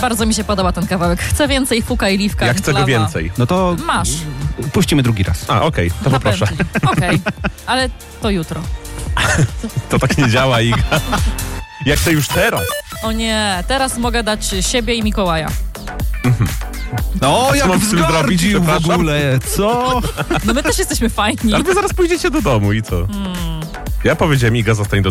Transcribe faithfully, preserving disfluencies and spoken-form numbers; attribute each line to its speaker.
Speaker 1: Bardzo mi się podoba ten kawałek. Chcę więcej Fuka i Liwka.
Speaker 2: Ja chcę go więcej.
Speaker 3: No to
Speaker 1: Masz.
Speaker 3: puścimy drugi raz.
Speaker 2: A, okej, okay, to poproszę.
Speaker 1: Okej, okay. Ale to jutro.
Speaker 2: To tak nie działa, Iga. Ja chcę już teraz.
Speaker 1: O nie, teraz mogę dać siebie i Mikołaja.
Speaker 3: No,
Speaker 2: A co
Speaker 3: jak
Speaker 2: mam z tym zrobić?
Speaker 3: wzgardził w
Speaker 2: Przepraszam?
Speaker 3: ogóle, co?
Speaker 1: No my też jesteśmy fajni.
Speaker 2: Ale wy zaraz pójdziecie do domu i co?
Speaker 1: Hmm.
Speaker 2: Ja powiedziałem, Iga, zostań do